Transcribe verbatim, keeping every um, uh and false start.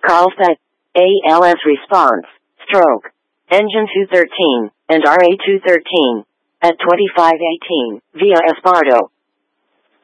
Carlsbad, A L S response, stroke, engine two thirteen, and R A two thirteen, at twenty-five eighteen, via Esparto.